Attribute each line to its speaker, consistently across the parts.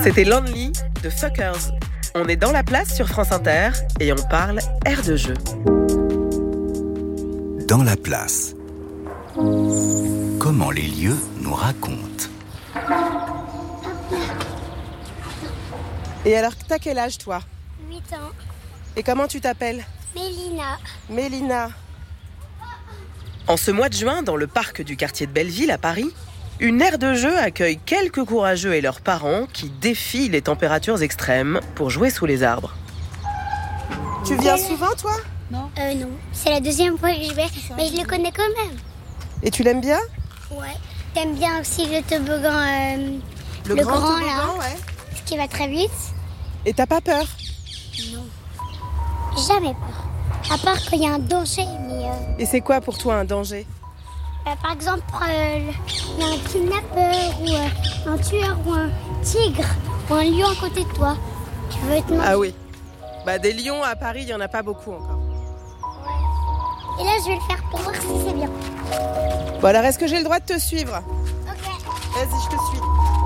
Speaker 1: C'était Lonely de Fuckers. On est dans la place sur France Inter et on parle aire de jeu.
Speaker 2: Dans la place. Comment les lieux nous racontent.
Speaker 1: Et alors, t'as quel âge toi ?
Speaker 3: 8 ans.
Speaker 1: Et comment tu t'appelles ?
Speaker 3: Mélina.
Speaker 1: En ce mois de juin, dans le parc du quartier de Belleville à Paris, une aire de jeu accueille quelques courageux et leurs parents qui défient les températures extrêmes pour jouer sous les arbres. Tu viens souvent, toi ?
Speaker 3: Non. C'est la deuxième fois que je vais, mais je le connais quand même.
Speaker 1: Et tu l'aimes bien ?
Speaker 3: Ouais. T'aimes bien aussi le toboggan,
Speaker 1: le grand toboggan,
Speaker 3: là,
Speaker 1: ouais.
Speaker 3: Ce qui va très vite.
Speaker 1: Et t'as pas peur ?
Speaker 3: Non. Jamais peur. À part quand il y a un danger, mais...
Speaker 1: Et c'est quoi pour toi un danger ?
Speaker 3: Par exemple, il y a un kidnappeur ou un tueur ou un tigre ou un lion à côté de toi. Tu veux te manger.
Speaker 1: Ah oui. Des lions à Paris, il y en a pas beaucoup encore.
Speaker 3: Ouais. Et là, je vais le faire pour voir si c'est bien.
Speaker 1: Bon alors, est-ce que j'ai le droit de te suivre ?
Speaker 3: Ok.
Speaker 1: Vas-y, je te suis.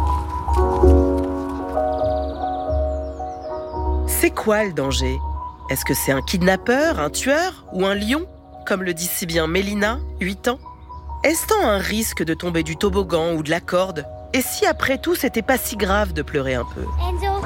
Speaker 1: C'est quoi le danger ? Est-ce que c'est un kidnappeur, un tueur ou un lion ? Comme le dit si bien Mélina, 8 ans. Est-ce tant un risque de tomber du toboggan ou de la corde ? Et si après tout, c'était pas si grave de pleurer un peu ?
Speaker 3: Enzo.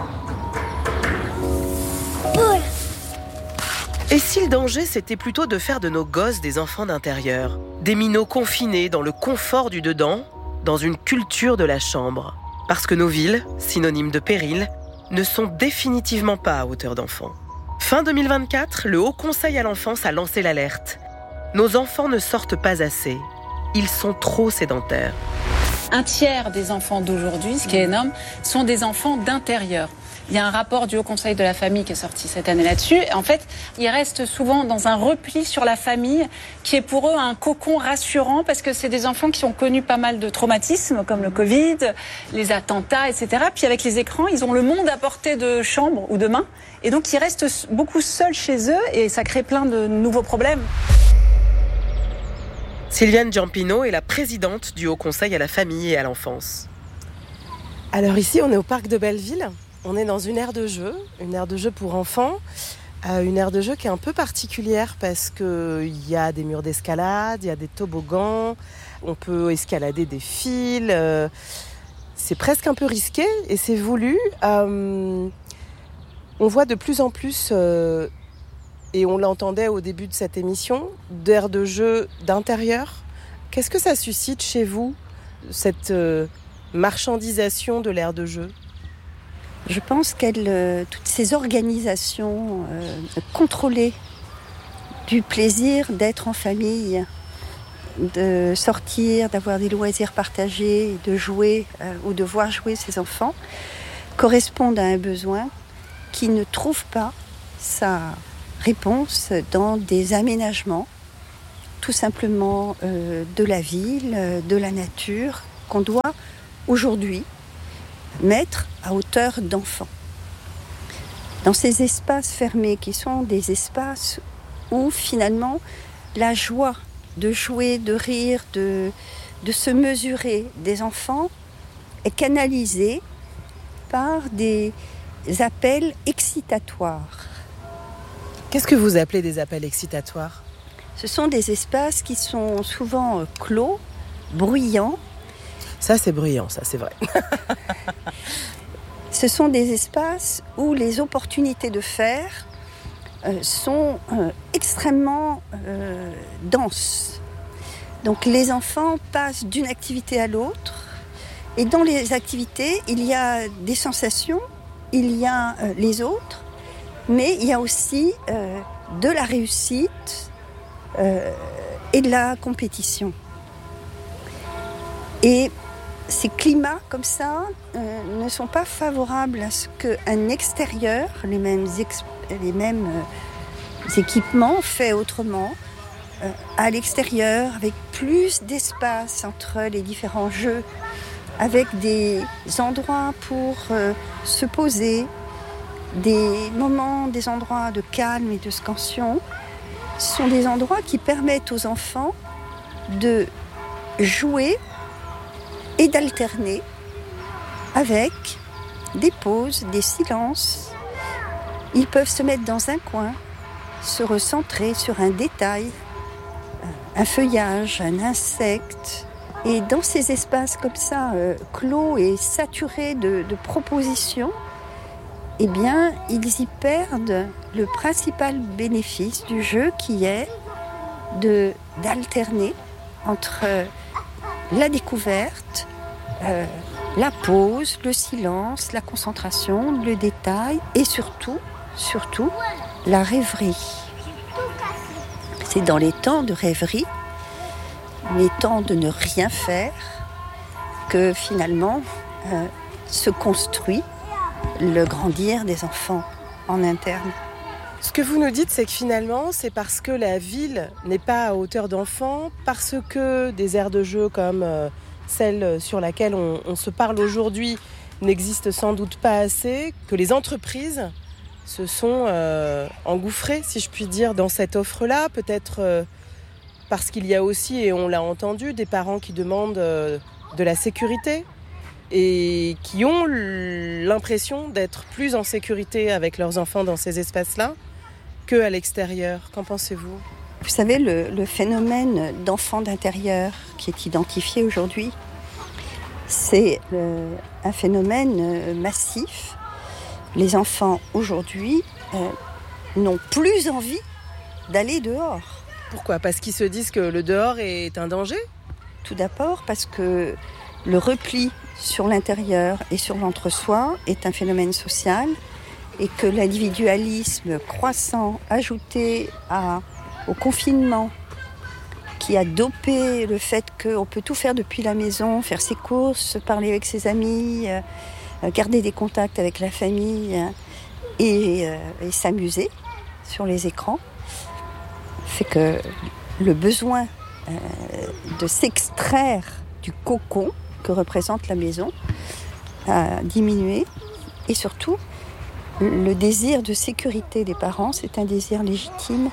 Speaker 3: Paul.
Speaker 1: Et si le danger, c'était plutôt de faire de nos gosses des enfants d'intérieur ? Des minots confinés dans le confort du dedans, dans une culture de la chambre. Parce que nos villes, synonymes de péril, ne sont définitivement pas à hauteur d'enfants. Fin 2024, le Haut Conseil à l'enfance a lancé l'alerte. Nos enfants ne sortent pas assez. Ils sont trop sédentaires.
Speaker 4: Un tiers des enfants d'aujourd'hui, ce qui est énorme, sont des enfants d'intérieur. Il y a un rapport du Haut Conseil de la famille qui est sorti cette année là-dessus. Et en fait, ils restent souvent dans un repli sur la famille qui est pour eux un cocon rassurant parce que c'est des enfants qui ont connu pas mal de traumatismes comme le Covid, les attentats, etc. Puis avec les écrans, ils ont le monde à portée de chambre ou de main. Et donc, ils restent beaucoup seuls chez eux et ça crée plein de nouveaux problèmes.
Speaker 1: Sylviane Giampino est la présidente du Haut Conseil à la famille et à l'enfance. Alors ici, on est au parc de Belleville. On est dans une aire de jeu pour enfants. Une aire de jeu qui est un peu particulière parce qu'il y a des murs d'escalade, il y a des toboggans, on peut escalader des fils. C'est presque un peu risqué et c'est voulu. On voit de plus en plus, et on l'entendait au début de cette émission, d'aires de jeu d'intérieur. Qu'est-ce que ça suscite chez vous, cette marchandisation de l'aire de jeu ?
Speaker 5: Je pense toutes ces organisations contrôlées du plaisir d'être en famille, de sortir, d'avoir des loisirs partagés, de jouer ou de voir jouer ses enfants, correspondent à un besoin qui ne trouve pas sa réponse dans des aménagements, tout simplement de la ville, de la nature, qu'on doit aujourd'hui mettre à hauteur d'enfants. Dans ces espaces fermés qui sont des espaces où finalement la joie de jouer, de rire, de se mesurer des enfants est canalisée par des appels excitatoires.
Speaker 1: Qu'est-ce que vous appelez des appels excitatoires ?
Speaker 5: Ce sont des espaces qui sont souvent clos, bruyants.
Speaker 1: Ça, c'est bruyant, ça, c'est vrai.
Speaker 5: Ce sont des espaces où les opportunités de faire sont extrêmement denses. Donc les enfants passent d'une activité à l'autre. Et dans les activités, il y a des sensations, il y a les autres, mais il y a aussi de la réussite et de la compétition. Et ces climats comme ça ne sont pas favorables à ce qu'un extérieur, les mêmes équipements faits autrement, à l'extérieur, avec plus d'espace entre les différents jeux, avec des endroits pour se poser, des endroits de calme et de scansion. Ce sont des endroits qui permettent aux enfants de jouer et d'alterner avec des pauses, des silences. Ils peuvent se mettre dans un coin, se recentrer sur un détail, un feuillage, un insecte. Et dans ces espaces comme ça, clos et saturés de propositions, eh bien, ils y perdent le principal bénéfice du jeu qui est d'alterner entre la découverte, la pause, le silence, la concentration, le détail et surtout, la rêverie. C'est dans les temps de rêverie, les temps de ne rien faire, que finalement se construit le grandir des enfants en interne.
Speaker 1: Ce que vous nous dites, c'est que finalement, c'est parce que la ville n'est pas à hauteur d'enfants, parce que des aires de jeu comme celle sur laquelle on se parle aujourd'hui n'existent sans doute pas assez, que les entreprises se sont engouffrées, si je puis dire, dans cette offre-là, peut-être parce qu'il y a aussi, et on l'a entendu, des parents qui demandent de la sécurité et qui ont l'impression d'être plus en sécurité avec leurs enfants dans ces espaces-là qu'à l'extérieur. Qu'en pensez-vous ?
Speaker 5: Vous savez, le phénomène d'enfant d'intérieur qui est identifié aujourd'hui, c'est un phénomène massif. Les enfants aujourd'hui n'ont plus envie d'aller dehors.
Speaker 1: Pourquoi ? Parce qu'ils se disent que le dehors est un danger ?
Speaker 5: Tout d'abord parce que le repli sur l'intérieur et sur l'entre-soi est un phénomène social et que l'individualisme croissant ajouté au confinement qui a dopé le fait qu'on peut tout faire depuis la maison, faire ses courses, parler avec ses amis, garder des contacts avec la famille et s'amuser sur les écrans, fait que le besoin de s'extraire du cocon que représente la maison a diminué. Et surtout, le désir de sécurité des parents, c'est un désir légitime.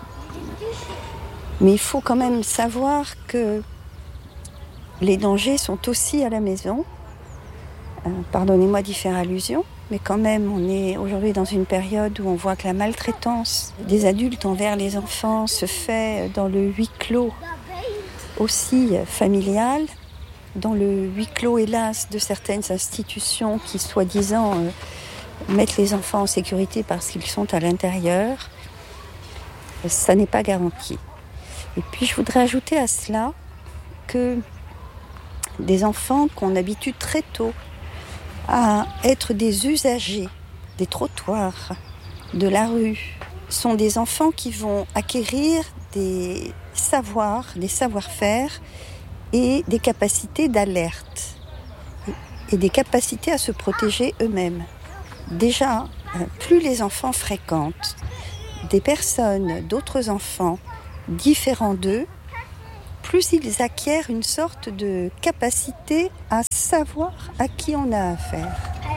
Speaker 5: Mais il faut quand même savoir que les dangers sont aussi à la maison. Pardonnez-moi d'y faire allusion, mais quand même, on est aujourd'hui dans une période où on voit que la maltraitance des adultes envers les enfants se fait dans le huis clos aussi familial, dans le huis clos, hélas, de certaines institutions qui, soi-disant, mettent les enfants en sécurité parce qu'ils sont à l'intérieur. Ça n'est pas garanti. Et puis, je voudrais ajouter à cela que des enfants qu'on habitue très tôt à être des usagers des trottoirs, de la rue, sont des enfants qui vont acquérir des savoirs, des savoir-faire et des capacités d'alerte et des capacités à se protéger eux-mêmes. Déjà, plus les enfants fréquentent des personnes, d'autres enfants différents d'eux, plus ils acquièrent une sorte de capacité à savoir à qui on a affaire.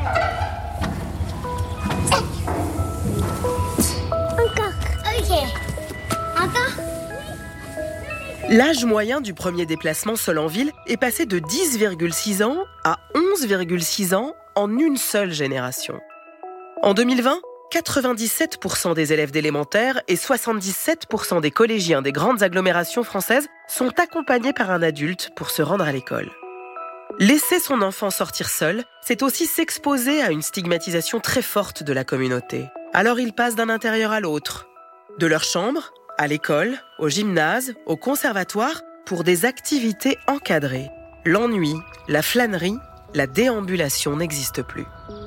Speaker 3: Encore. Ok. Encore.
Speaker 1: L'âge moyen du premier déplacement seul en ville est passé de 10,6 ans à 11,6 ans en une seule génération. En 2020, 97% des élèves d'élémentaire et 77% des collégiens des grandes agglomérations françaises sont accompagnés par un adulte pour se rendre à l'école. Laisser son enfant sortir seul, c'est aussi s'exposer à une stigmatisation très forte de la communauté. Alors ils passent d'un intérieur à l'autre, de leur chambre à l'école, au gymnase, au conservatoire, pour des activités encadrées. L'ennui, la flânerie, la déambulation n'existent plus.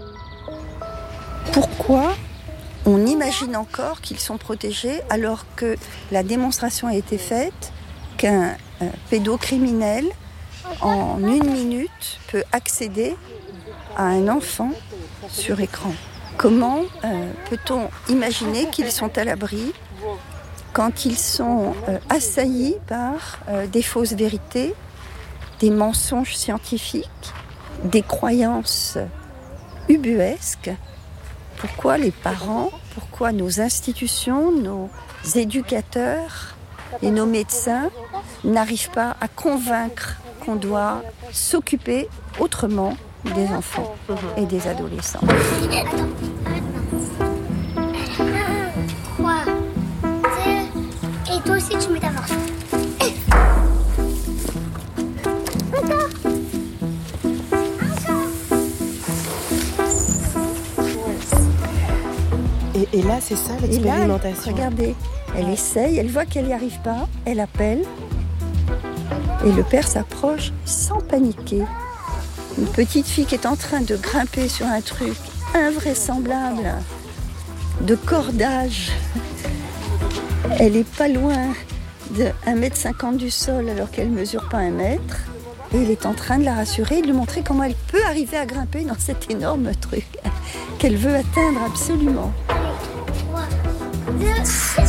Speaker 5: Pourquoi on imagine encore qu'ils sont protégés alors que la démonstration a été faite qu'un pédocriminel, en 1 minute, peut accéder à un enfant sur écran? Comment peut-on imaginer qu'ils sont à l'abri quand ils sont assaillis par des fausses vérités, des mensonges scientifiques, des croyances ubuesques? Pourquoi les parents, pourquoi nos institutions, nos éducateurs et nos médecins n'arrivent pas à convaincre qu'on doit s'occuper autrement des enfants et des adolescents.
Speaker 3: Attends, maintenant. 3, 2, et toi aussi tu mets ta force. Encore.
Speaker 1: Et là, c'est ça l'expérimentation.
Speaker 5: Et là, regardez, elle essaye, elle voit qu'elle n'y arrive pas, elle appelle. Et le père s'approche sans paniquer. Une petite fille qui est en train de grimper sur un truc invraisemblable, de cordage. Elle est pas loin de 1,50 m du sol alors qu'elle ne mesure pas 1 mètre. Et il est en train de la rassurer, de lui montrer comment elle peut arriver à grimper dans cet énorme truc qu'elle veut atteindre absolument.
Speaker 3: 3, 2, 6.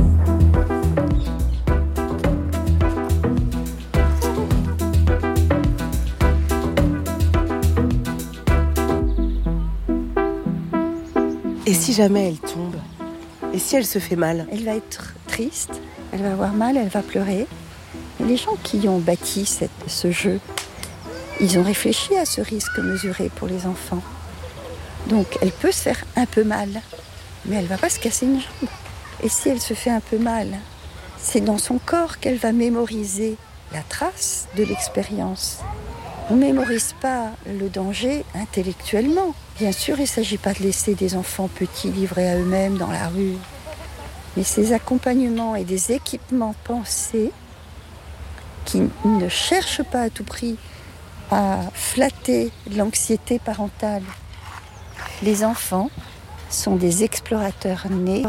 Speaker 1: Et si jamais elle tombe? Et si elle se fait mal?
Speaker 5: Elle va être triste, elle va avoir mal, elle va pleurer. Et les gens qui ont bâti ce jeu, ils ont réfléchi à ce risque mesuré pour les enfants. Donc elle peut se faire un peu mal, mais elle ne va pas se casser une jambe. Et si elle se fait un peu mal, c'est dans son corps qu'elle va mémoriser la trace de l'expérience. On ne mémorise pas le danger intellectuellement. Bien sûr, il ne s'agit pas de laisser des enfants petits livrés à eux-mêmes dans la rue. Mais ces accompagnements et des équipements pensés qui ne cherchent pas à tout prix à flatter l'anxiété parentale. Les enfants sont des explorateurs nés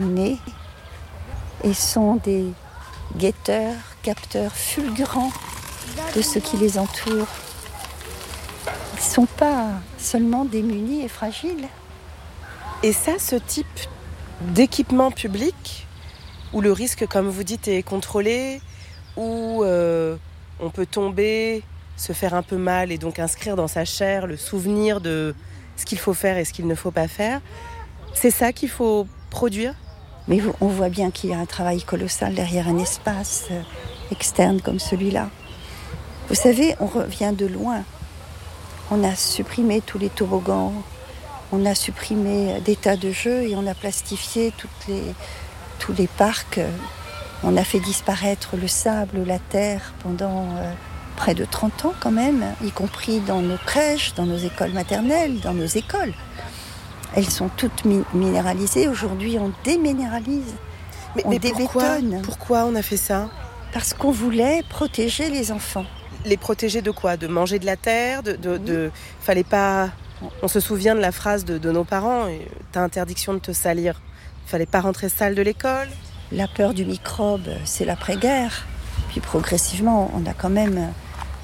Speaker 5: et sont des guetteurs, capteurs fulgurants de ce qui les entoure. Ils ne sont pas seulement démunis et fragiles.
Speaker 1: Et ça, ce type d'équipement public, où le risque, comme vous dites, est contrôlé, où on peut tomber, se faire un peu mal et donc inscrire dans sa chair le souvenir de ce qu'il faut faire et ce qu'il ne faut pas faire, c'est ça qu'il faut produire?
Speaker 5: Mais on voit bien qu'il y a un travail colossal derrière un espace externe comme celui-là. Vous savez, on revient de loin. On a supprimé tous les toboggans, on a supprimé des tas de jeux et on a plastifié tous les parcs. On a fait disparaître le sable, la terre pendant près de 30 ans quand même, y compris dans nos crèches, dans nos écoles maternelles, dans nos écoles. Elles sont toutes minéralisées. Aujourd'hui, on déminéralise, on débétonne.
Speaker 1: Pourquoi on a fait ça?
Speaker 5: Parce qu'on voulait protéger les enfants.
Speaker 1: Les protéger de quoi? De manger de la terre, fallait pas... On se souvient de la phrase de nos parents, t'as interdiction de te salir. Fallait pas rentrer sale de l'école.
Speaker 5: La peur du microbe, c'est l'après-guerre. Puis progressivement, on a quand même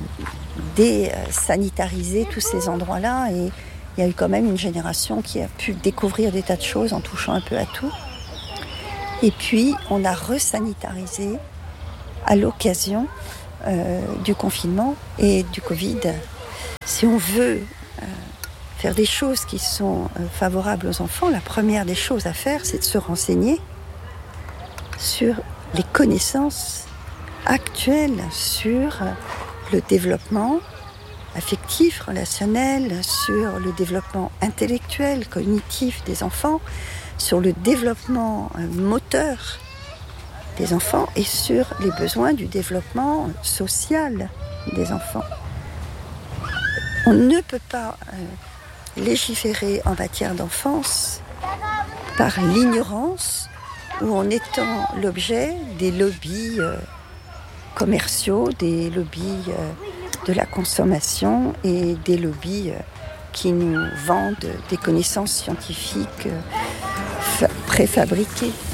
Speaker 5: désanitarisé tous ces endroits-là. Et il y a eu quand même une génération qui a pu découvrir des tas de choses en touchant un peu à tout. Et puis, on a resanitarisé à l'occasion du confinement et du Covid. Si on veut faire des choses qui sont favorables aux enfants, la première des choses à faire, c'est de se renseigner sur les connaissances actuelles sur le développement affectif, relationnel, sur le développement intellectuel, cognitif des enfants, sur le développement moteur des enfants et sur les besoins du développement social des enfants. On ne peut pas légiférer en matière d'enfance par l'ignorance ou en étant l'objet des lobbies commerciaux, des lobbies de la consommation et des lobbies qui nous vendent des connaissances scientifiques préfabriquées.